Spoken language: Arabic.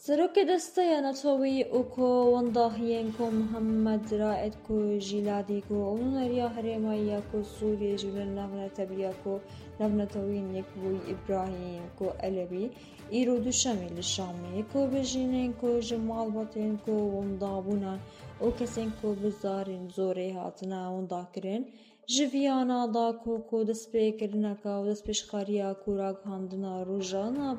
سروك دستيا نتوي أكو ونداهينكو محمد رائدكو جيلاديكو ونريا هرماياكو سوريا جولن نغنى تبياكو نغنى توين يكوي إبراهيمكو ألبي إيرو دوشامي للشامي كو بجينينكو جمال بطينكو وندابونا وكسينكو بزارين زوري هاتنا ونداكرين جفيانا داكو كو دسبيكرنكا ودسبيشخاريا كوراك هاندنا روجانا